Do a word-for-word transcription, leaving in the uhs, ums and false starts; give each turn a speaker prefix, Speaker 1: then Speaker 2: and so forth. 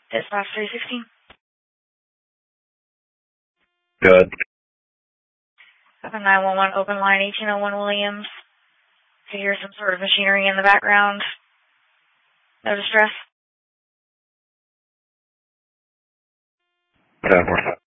Speaker 1: Dispatch three sixteen.
Speaker 2: Good.
Speaker 1: seven nine one one, open line, eighteen oh one Williams. To hear some sort of machinery in the background. No distress.
Speaker 2: ten four.